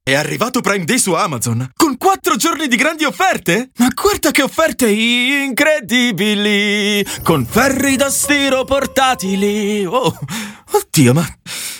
È arrivato Prime Day su Amazon, con 4 giorni di grandi offerte! Ma guarda che offerte incredibili! Con ferri da stiro portatili! Oh, oddio, ma